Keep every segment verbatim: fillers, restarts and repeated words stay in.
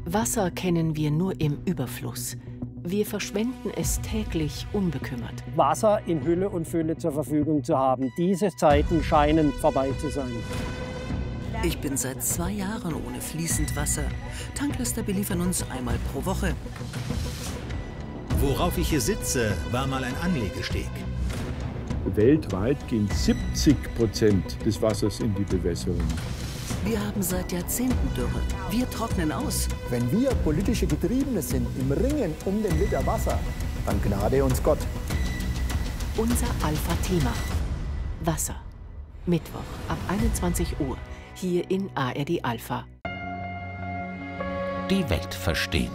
Wasser kennen wir nur im Überfluss. Wir verschwenden es täglich unbekümmert. Wasser in Hülle und Fülle zur Verfügung zu haben, diese Zeiten scheinen vorbei zu sein. Ich bin seit zwei Jahren ohne fließend Wasser. Tanklaster beliefern uns einmal pro Woche. Worauf ich hier sitze, war mal ein Anlegesteg. Weltweit gehen siebzig Prozent des Wassers in die Bewässerung. Wir haben seit Jahrzehnten Dürre. Wir trocknen aus. Wenn wir politische Getriebene sind im Ringen um den Liter Wasser, dann gnade uns Gott. Unser Alpha-Thema. Wasser. Mittwoch ab einundzwanzig Uhr. Hier in A R D Alpha. Die Welt verstehen.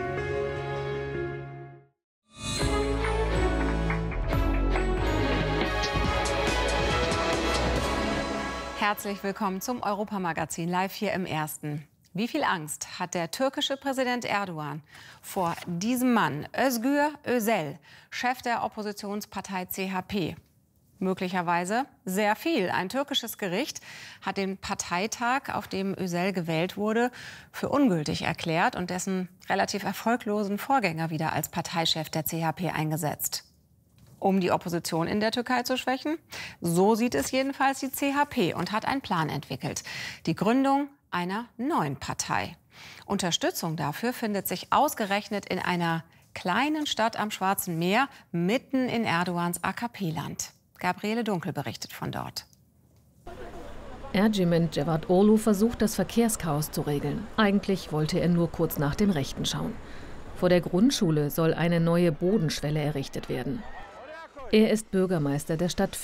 Herzlich willkommen zum Europamagazin live hier im Ersten. Wie viel Angst hat der türkische Präsident Erdogan vor diesem Mann, Özgür Özel, Chef der Oppositionspartei C H P? Möglicherweise sehr viel. Ein türkisches Gericht hat den Parteitag, auf dem Özel gewählt wurde, für ungültig erklärt und dessen relativ erfolglosen Vorgänger wieder als Parteichef der C H P eingesetzt. Um die Opposition in der Türkei zu schwächen? So sieht es jedenfalls die C H P und hat einen Plan entwickelt. Die Gründung einer neuen Partei. Unterstützung dafür findet sich ausgerechnet in einer kleinen Stadt am Schwarzen Meer, mitten in Erdogans A K P-Land. Gabriele Dunkel berichtet von dort. Ercüment Cevadoğlu versucht, das Verkehrschaos zu regeln. Eigentlich wollte er nur kurz nach dem Rechten schauen. Vor der Grundschule soll eine neue Bodenschwelle errichtet werden. Er ist Bürgermeister der Stadt